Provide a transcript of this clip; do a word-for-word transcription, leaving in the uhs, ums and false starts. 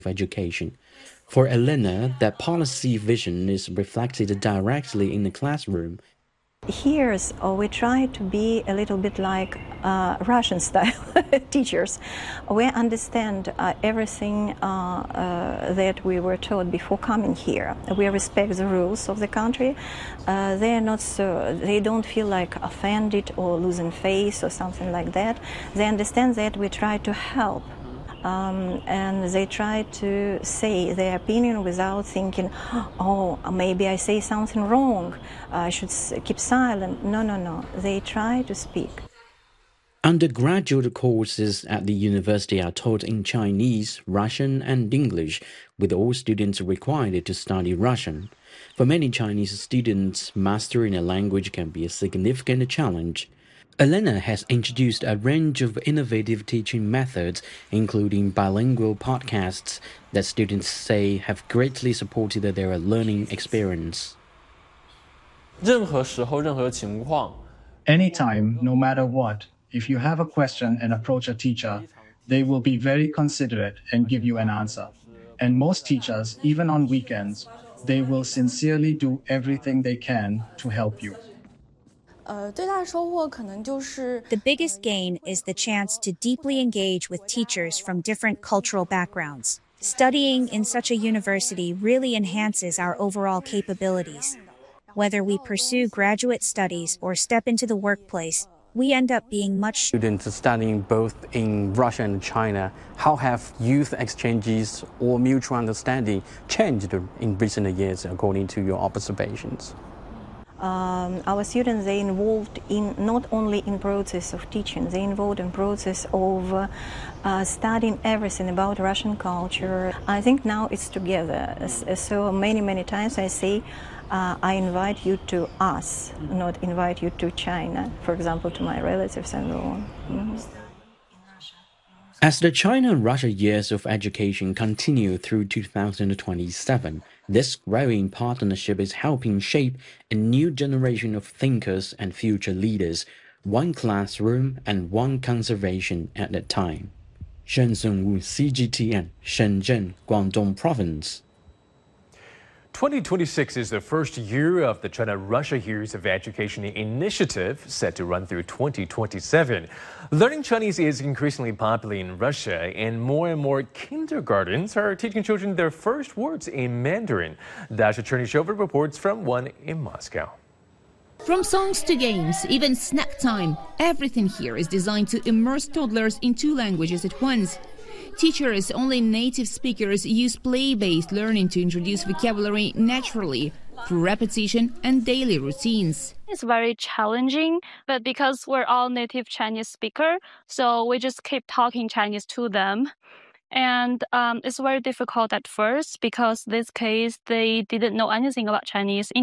education. For Elena, that policy vision is reflected directly in the classroom. Here, uh, we try to be a little bit like uh, Russian-style teachers. We understand uh, everything uh, uh, that we were taught before coming here. We respect the rules of the country. Uh, they are not so. They don't feel like offended or losing face or something like that. They understand that we try to help. Um, and they try to say their opinion without thinking, oh, maybe I say something wrong, I should keep silent. No, no, no. They try to speak. Undergraduate courses at the university are taught in Chinese, Russian, and English, with all students required to study Russian. For many Chinese students, mastering a language can be a significant challenge. Elena has introduced a range of innovative teaching methods, including bilingual podcasts, that students say have greatly supported their learning experience. 任何时候，任何情况 Anytime, no matter what, if you have a question and approach a teacher, they will be very considerate and give you an answer. And most teachers, even on weekends, they will sincerely do everything they can to help you. The biggest gain is the chance to deeply engage with teachers from different cultural backgrounds. Studying in such a university really enhances our overall capabilities. Whether we pursue graduate studies or step into the workplace, we end up being much students studying both in Russia and China. How have youth exchanges or mutual understanding changed in recent years according to your observations? Um, our students, they involved in not only in process of teaching, they involved in process of uh, uh, studying everything about Russian culture. I think now it's together. So many, many times I say, uh, I invite you to us, not invite you to China, for example, to my relatives and so on. Mm-hmm. As the China-Russia years of education continue through two thousand twenty-seven, this growing partnership is helping shape a new generation of thinkers and future leaders, one classroom and one conservation at a time. Shen Zhengwu, C G T N, Shenzhen, Guangdong Province. twenty twenty-six is the first year of the China-Russia Years of Education initiative, set to run through twenty twenty-seven. Learning Chinese is increasingly popular in Russia, and more and more kindergartens are teaching children their first words in Mandarin. Dasha Chernyshova reports from one in Moscow. From songs to games, even snack time, everything here is designed to immerse toddlers in two languages at once. Teachers, only native speakers, use play-based learning to introduce vocabulary naturally through repetition and daily routines. It's very challenging, but because we're all native Chinese speakers, so we just keep talking Chinese to them. And um, it's very difficult at first because this case, they didn't know anything about Chinese.